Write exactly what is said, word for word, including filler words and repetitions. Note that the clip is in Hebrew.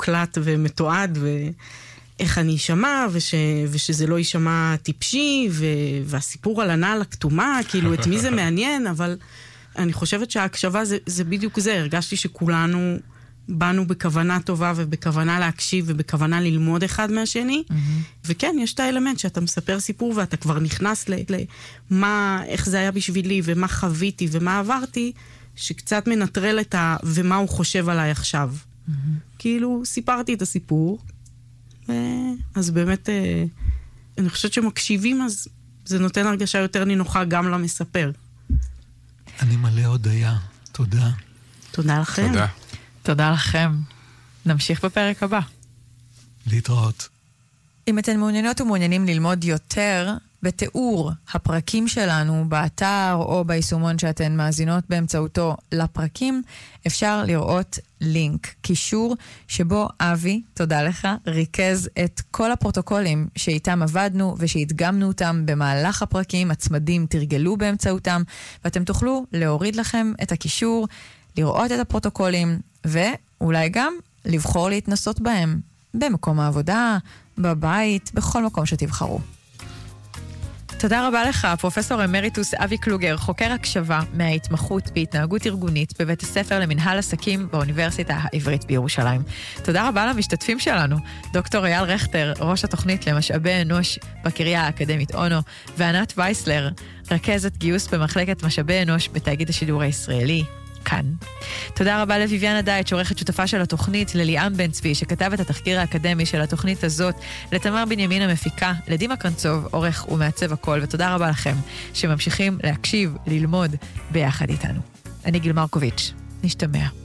מוקלט ומתועד, ואיך אני אשמע, וש, ושזה לא יישמע טיפשי, ו, והסיפור על הנעל הכתומה, כאילו את מי זה מעניין, אבל אני חושבת שההקשבה זה, זה בדיוק זה. הרגשתי שכולנו באנו בכוונה טובה, ובכוונה להקשיב, ובכוונה ללמוד אחד מהשני, mm-hmm. וכן, יש את האלמנט שאתה מספר סיפור, ואתה כבר נכנס למה, איך זה היה בשבילי, ומה חוויתי, ומה עברתי, שקצת מנטרל את ה... ומה הוא חושב עליי עכשיו. Mm-hmm. כאילו, סיפרתי את הסיפור, ו... אז באמת, אני חושבת שמקשיבים, אז זה נותן הרגשה יותר נינוחה גם למספר. אני מלא הודיה. תודה. תודה לכם. תודה. תודה לכם. נמשיך בפרק הבא. להתראות. אם אתן מעוניינות ומעוניינים ללמוד יותר בתיאור הפרקים שלנו באתר או ביישומון שאתן מאזינות באמצעותו לפרקים, אפשר לראות לינק, קישור שבו אבי, תודה לך, ריכז את כל הפרוטוקולים שאיתם עבדנו ושהתגמנו אותם במהלך הפרקים, הצמדים תרגלו באמצעותם, ואתם תוכלו להוריד לכם את הקישור, לראות את הפרוטוקולים, ואולי גם לבחור להתנסות בהם, במקום העבודה, בבית, בכל מקום שתבחרו. תודה רבה לך, פרופסור אמריטוס אבי קלוגר, חוקר הקשבה מההתמחות בהתנהגות ארגונית בבית הספר למנהל עסקים באוניברסיטה העברית בירושלים. תודה רבה למשתתפים שלנו, דוקטור אייל רכטר, ראש התוכנית למשאבי אנוש בקריה האקדמית אונו, וענת וייסלר, רכזת גיוס במחלקת משאבי אנוש בתאגיד השידור הישראלי. כאן. תודה רבה לויביאנה דייט, שעורכת שותפה של התוכנית, לליאם בן צבי, שכתב את התחקיר האקדמי של התוכנית הזאת, לתמר בנימין המפיקה, לדימה קרנצוב, עורך ומעצב הכל, ותודה רבה לכם שממשיכים להקשיב, ללמוד ביחד איתנו. אני גיל מרקוביץ', נשתמע.